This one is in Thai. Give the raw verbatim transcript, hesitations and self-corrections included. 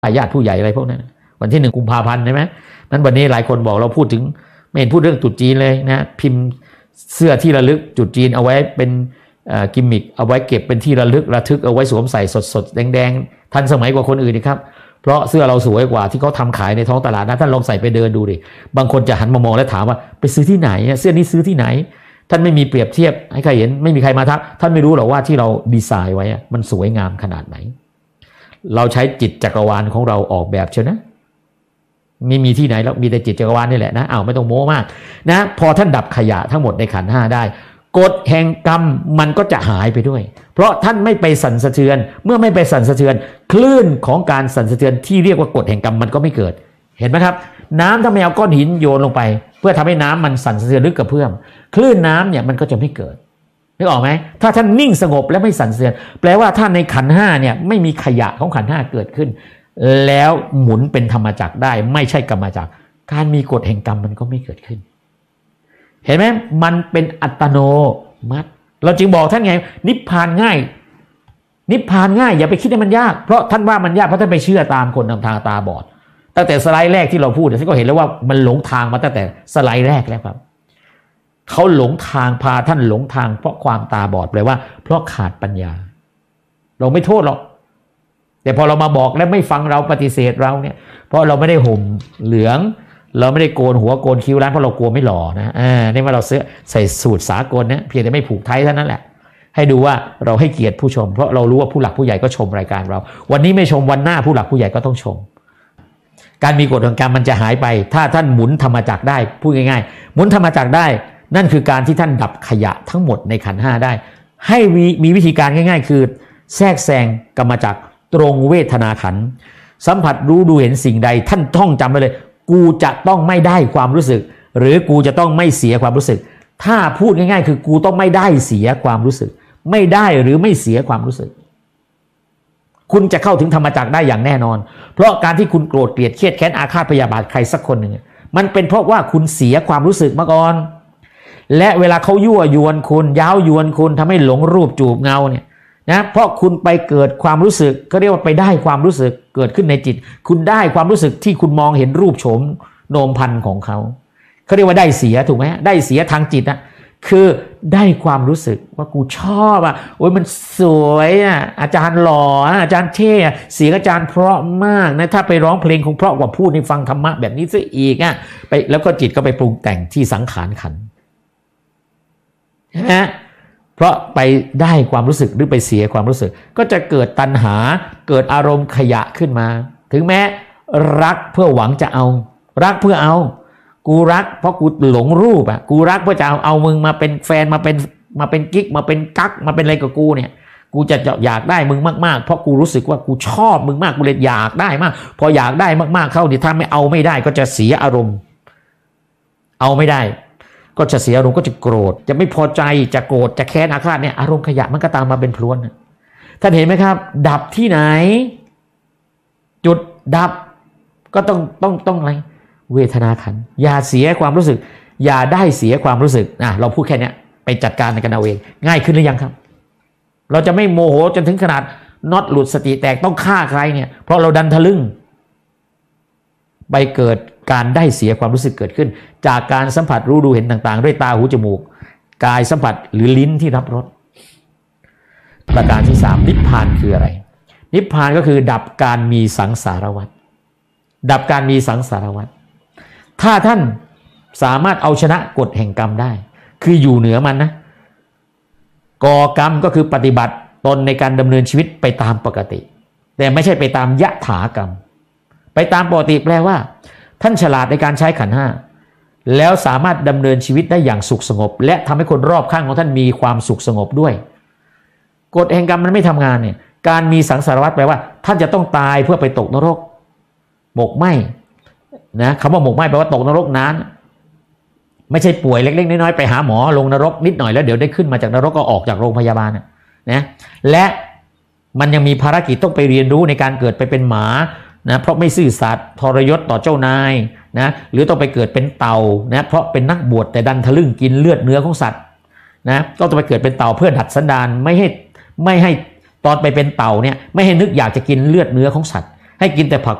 ญาติผู้ใหญ่อะไรพวกนั้นวันที่หนึ่งกุมภาพันธ์ใช่ไหมนั้นวันนี้หลายคนบอกเราพูดถึงไม่เห็นพูดเรื่องตรุษจีนเลยนะพิมพ์เสื้อที่ระลึกตรุษจีนเอาไว้เป็นกิมมิคเอาไว้เก็บเป็นที่ระลึกระทึกเอาไว้สวมใส่สดๆแดงๆทันสมัยกว่าคนอื่นนะครับเพราะเสื้อเราสวยกว่าที่เขาทำขายในท้องตลาดนะท่านลองใส่ไปเดินดูดิบางคนจะหันมามองแล้วถามว่าไปซื้อที่ไหนเสื้อนี้ซื้อที่ไหนท่านไม่มีเปรียบเทียบให้ใครเห็นไม่มีใครมาทักท่านไม่รู้หรอกว่าที่เราดีไซน์ไว้มันสวยงามขนาดไหนเราใช้จิตจักรวาลของเราออกแบบเชียวนะไม่มีที่ไหนแล้วมีแต่จิตจักรวาลนี่แหละนะอ้าวไม่ต้องโม้มากนะพอท่านดับขยะทั้งหมดในขันธ์ห้าได้กฎแห่งกรรมมันก็จะหายไปด้วยเพราะท่านไม่ไปสั่นสะเทือนเมื่อไม่ไปสั่นสะเทือนคลื่นของการสั่นสะเทือนที่เรียกว่ากฎแห่งกรรมมันก็ไม่เกิดเห็นไหมครับน้ำถ้าไม่เอาก้อนหินโยนลงไปเพื่อทำให้น้ำมันสั่นสะเทือนลึกกระเพื่อมคลื่นน้ำเนี่ยมันก็จะไม่เกิดนึกออกไหมถ้าท่านนิ่งสงบและไม่สั่นสะเทือนแปลว่าท่านในขันธ์ห้าเนี่ยไม่มีขยะของขันธ์ห้าเกิดขึ้นแล้วหมุนเป็นธรรมจักรได้ไม่ใช่กรรมจักรการมีกฎแห่งกรรมมันก็ไม่เกิดขึ้นเห็นไหมมันเป็นอัตโนมัติเราจึงบอกท่านไงนิพพานง่ายนิพพานง่ายอย่าไปคิดให้มันยากเพราะท่านว่ามันยากเพราะท่านไปเชื่อตามคนนำทางตาบอดตั้งแต่สไลด์แรกที่เราพูดท่านก็เห็นแล้วว่ามันหลงทางมาตั้งแต่สไลด์แรกแล้วครับเขาหลงทางพาท่านหลงทางเพราะความตาบอดแปลว่าเพราะขาดปัญญาเราไม่โทษหรอกแต่พอเรามาบอกและไม่ฟังเราปฏิเสธเราเนี่ยเพราะเราไม่ได้ห่มเหลืองเราไม่ได้โกนหัวโกนคิ้วร้านเพราะเรากลัวไม่หล่อนะอ่านี่ว่าเราเสื้อใส่สูทสากลเนี่ยเพียงแต่ไม่ผูกไทเท่านั้นแหละให้ดูว่าเราให้เกียรติผู้ชมเพราะเรารู้ว่าผู้หลักผู้ใหญ่ก็ชมรายการเราวันนี้ไม่ชมวันหน้าผู้หลักผู้ใหญ่ก็ต้องชมการมีกฎแห่งกรรมมันจะหายไปถ้าท่านหมุนธรรมจักรได้พูดง่ายๆหมุนธรรมจักรได้นั่นคือการที่ท่านดับขยะทั้งหมดในขันธ์ห้าได้ให้มีมีวิธีการง่ายๆคือแทรกแซงกรรมจักรตรงเวทนาขันธ์สัมผัสรู้ดูเห็นสิ่งใดท่านท่องจำไว้เลยกูจะต้องไม่ได้ความรู้สึกหรือกูจะต้องไม่เสียความรู้สึกถ้าพูดง่ายๆคือกูต้องไม่ได้เสียความรู้สึกไม่ได้หรือไม่เสียความรู้สึกคุณจะเข้าถึงธรรมจักรได้อย่างแน่นอนเพราะการที่คุณโกรธเกลียดเครียดแค้นอาฆาตพยาบาทใครสักคนหนึ่งมันเป็นเพราะว่าคุณเสียความรู้สึกมาก่อนและเวลาเขายั่วยวนคุณย้าวยวนคุณทำให้หลงรูปจูบเงาเนี่ยนะเพราะคุณไปเกิดความรู้สึกก็เรียกว่าไปได้ความรู้สึกเกิดขึ้นในจิตคุณได้ความรู้สึกที่คุณมองเห็นรูปโฉมโนมพันธ์ของเขาเขาเรียกว่าได้เสียถูกไหมได้เสียทางจิตนะคือได้ความรู้สึกว่ากูชอบอ่ะโอ้ยมันสวยอ่ะอาจารย์หล่ออาจารย์เท่เสียงอาจารย์เพราะมากนะถ้าไปร้องเพลงคงเพราะกว่าพูดในฟังธรรมะแบบนี้ซะอีกอ่ะไปแล้วก็จิตก็ไปปรุงแต่งที่สังขารขันธ์ใช่ไหมเพราะไปได้ความรู้สึกหรือไปเสียความรู้สึกก็จะเกิดตัณหาเกิดอารมณ์ขยะขึ้นมาถึงแม้รักเพื่อหวังจะเอารักเพื่อเอากูรักเพราะกูหลงรูปอ่ะกูรักเพื่อจะเอาเอามึงมาเป็นแฟนมาเป็นมาเป็นกิ๊กมาเป็นกั๊กมาเป็นอะไรกับกูเนี่ยกูจะอยากได้มึงมากๆเพราะกูรู้สึกว่ากูชอบมึงมากกูเลยอยากได้มากพออยากได้มากๆเข้าดิถ้าไม่เอาไม่ได้ก็จะเสียอารมณ์เอาไม่ได้ก็จะเสียอารมณ์ก็จะโกรธจะไม่พอใจจะโกรธจะแค้นอาฆาตเนี่ยอารมณ์ขยะมันก็ตามมาเป็นพรวนท่านเห็นไหมครับดับที่ไหนจุดดับก็ต้องต้องต้องอะไรเวทนาขันธ์อย่าเสียความรู้สึกอย่าได้เสียความรู้สึกอ่ะเราพูดแค่นี้ไปจัดการกันเอาเองง่ายขึ้นหรือยังครับเราจะไม่โมโหจนถึงขนาดน็อตหลุดสติแตกต้องฆ่าใครเนี่ยเพราะเราดันทะลึ่งไปเกิดการได้เสียความรู้สึกเกิดขึ้นจากการสัมผัสรู้ดูเห็นต่างๆด้วยตาหูจมูกกายสัมผัสหรือลิ้นที่รับรสประการที่สามนิพพานคืออะไรนิพพานก็คือดับการมีสังสารวัฏดับการมีสังสารวัฏถ้าท่านสามารถเอาชนะกฎแห่งกรรมได้คืออยู่เหนือมันนะก่อกรรมก็คือปฏิบัติตนในการดำเนินชีวิตไปตามปกติแต่ไม่ใช่ไปตามยถากรรมไปตามปกติแปลว่าท่านฉลาดในการใช้ขันธ์ห้าแล้วสามารถดำเนินชีวิตได้อย่างสุขสงบและทำให้คนรอบข้างของท่านมีความสุขสงบด้วยกฎแห่งกรรมมันไม่ทำงานเนี่ยการมีสังสารวัฏแปลว่าท่านจะต้องตายเพื่อไปตกนรกหมกไหมนะคำว่าหมกไหมแปลว่าตกนรกนานไม่ใช่ป่วยเล็กๆน้อยๆไปหาหมอลงนรกนิดหน่อยแล้วเดี๋ยวได้ขึ้นมาจากนรกก็ออกจากโรงพยาบาลนะและมันยังมีภารกิจต้องไปเรียนรู้ในการเกิดไปเป็นหมานะเพราะไม่ซื่อสัตย์ทรยศต่อเจ้านายนะหรือต้องไปเกิดเป็นเต่านะเพราะเป็นนักบวชแต่ดันทะลึ่งกินเลือดเนื้อของสัตว์นะก็ต้องไปเกิดเป็นเต่าเพื่อดัดสันดานไม่ให้ไม่ให้ตอนไปเป็นเต่าเนี่ยไม่ให้นึกอยากจะกินเลือดเนื้อของสัตว์ให้กินแต่ผัก